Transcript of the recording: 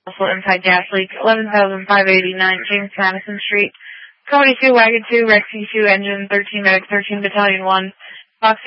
Also inside gas leak, 11,589 James Madison Street. Company 2, Wagon 2, Rexy 2, Engine 13, Medic 13, Battalion 1,